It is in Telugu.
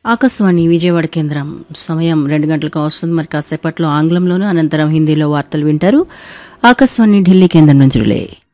ఆకాశవాణి విజయవాడ కేంద్రం సమయం 2 గంటలకు వస్తుంది. మరి కాసేపట్లో ఆంగ్లంలోనూ అనంతరం హిందీలో వార్తలు వింటారు. ఆకాశవాణి ఢిల్లీ కేంద్రం నుంచి రిలే.